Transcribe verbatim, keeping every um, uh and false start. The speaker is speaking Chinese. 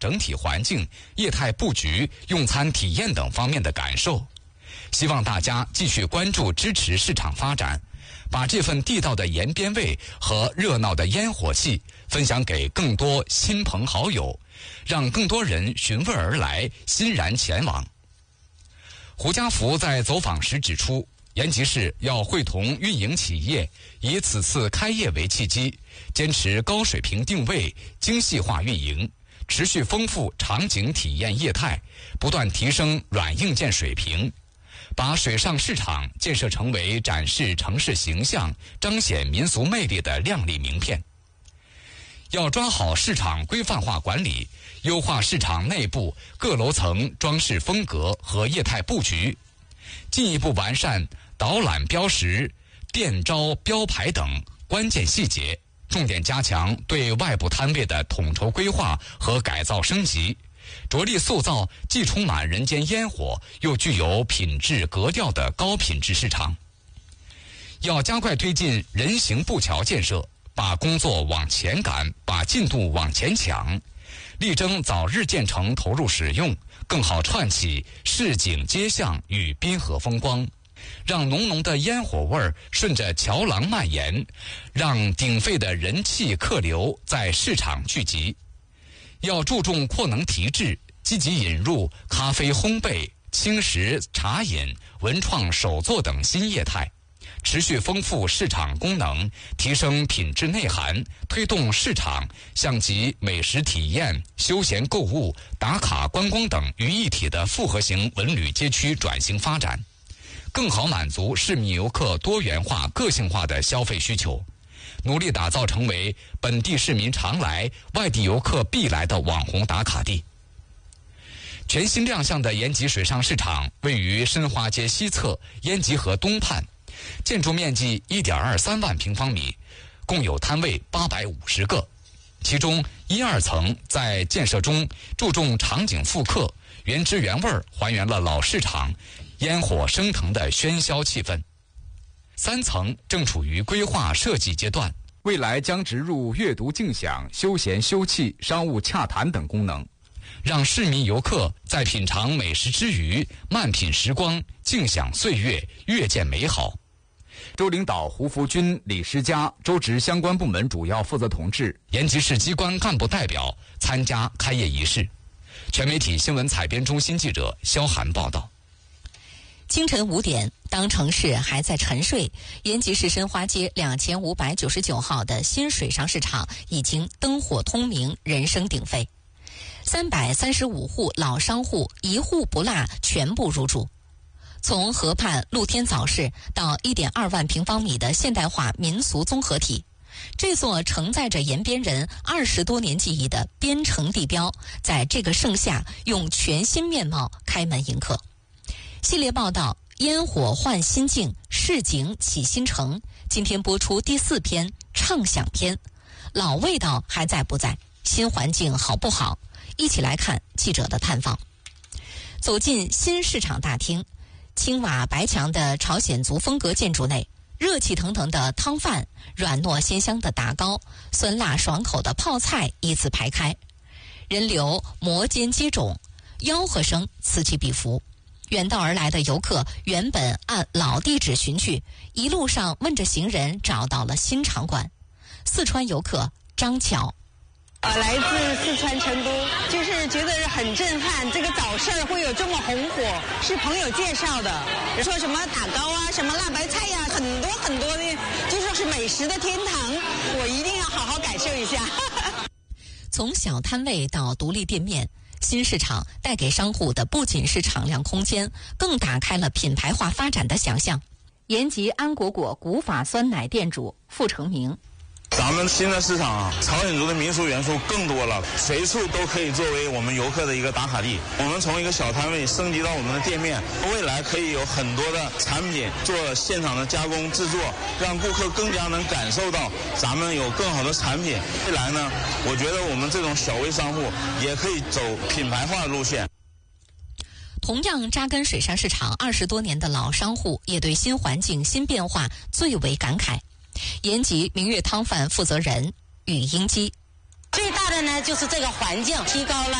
整体环境、业态布局、用餐体验等方面的感受。希望大家继续关注支持市场发展，把这份地道的延边味和热闹的烟火气分享给更多亲朋好友，让更多人寻味而来，欣然前往。胡家福在走访时指出，延吉市要会同运营企业，以此次开业为契机，坚持高水平定位、精细化运营，持续丰富场景体验业态，不断提升软硬件水平，把水上市场建设成为展示城市形象、彰显民俗魅力的亮丽名片。要抓好市场规范化管理，优化市场内部各楼层装饰风格和业态布局，进一步完善导览标识、店招标牌等关键细节，重点加强对外部摊位的统筹规划和改造升级，着力塑造既充满人间烟火又具有品质格调的高品质市场。要加快推进人行步桥建设，把工作往前赶，把进度往前抢，力争早日建成投入使用，更好串起市井街巷与滨河风光，让浓浓的烟火味儿顺着桥廊蔓延，让鼎沸的人气客流在市场聚集。要注重扩能提质，积极引入咖啡烘焙、轻食茶饮、文创手作等新业态，持续丰富市场功能，提升品质内涵，推动市场向集美食体验、休闲购物、打卡观光等于一体的复合型文旅街区转型发展，更好满足市民游客多元化、个性化的消费需求，努力打造成为本地市民常来、外地游客必来的网红打卡地。全新亮相的延吉水上市场位于申花街西侧延吉河东畔，建筑面积 一点二三万平方米，共有摊位八百五十个，其中一二层在建设中注重场景复刻，原汁原味还原了老市场烟火升腾的喧嚣气氛。三层正处于规划设计阶段，未来将植入阅读静享、休闲休憩、商务洽谈等功能，让市民游客在品尝美食之余，慢品时光，静享岁月，阅见美好。州领导胡福军、李诗佳，州直相关部门主要负责同志、延吉市机关干部代表参加开业仪式。全媒体新闻采编中心记者肖涵报道。 清晨五点，当城市还在沉睡，延吉市申花街两千五百九十九号的新水上市场已经灯火通明，人声鼎沸。三百三十五户老商户一户不落全部入驻。从河畔露天早市到 一点二万平方米的现代化民俗综合体，这座承载着延边人二十多年记忆的边城地标，在这个盛夏用全新面貌开门迎客。系列报道烟火换新境，市井起新城，今天播出第四篇畅想篇，老味道还在不在？新环境好不好？一起来看记者的探访。走进新市场大厅，青瓦白墙的朝鲜族风格建筑内，热气腾腾的汤饭，软糯鲜香的打糕，酸辣爽口的泡菜依次排开，人流摩肩接踵，吆喝声此起彼伏。远道而来的游客原本按老地址寻去，一路上问着行人找到了新场馆。四川游客张巧， 呃，来自四川成都，就是觉得很震撼，这个早市会有这么红火，是朋友介绍的，说什么打糕啊，什么辣白菜呀、啊，很多很多的，就说是美食的天堂，我一定要好好感受一下。 从小摊位到独立店面，新市场带给商户的不仅是敞亮空间，更打开了品牌化发展的想象。延吉安果果古法酸奶店主傅成明， 咱们新的市场啊，朝鲜族的民俗元素更多了，随处都可以作为我们游客的一个打卡地。我们从一个小摊位升级到我们的店面，未来可以有很多的产品做现场的加工制作，让顾客更加能感受到咱们有更好的产品。未来呢，我觉得我们这种小微商户也可以走品牌化的路线。 同样扎根水上市场二十多年的老商户，也对新环境、新变化最为感慨。延吉明月汤饭负责人宇英基， 最大的呢就是这个环境提高了。